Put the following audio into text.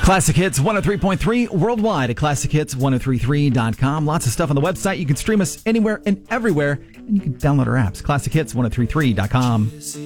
Classic Hits 103.3 worldwide at ClassicHits1033.com. Lots of stuff on the website. You can stream us anywhere and everywhere, and you can download our apps. ClassicHits1033.com.